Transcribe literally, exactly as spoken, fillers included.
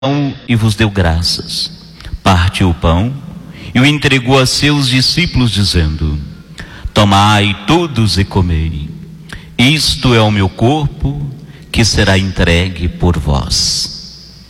e vos deu graças. Partiu o pão e o entregou a seus discípulos, dizendo: tomai todos e comei. Isto é o meu corpo, que será entregue por vós.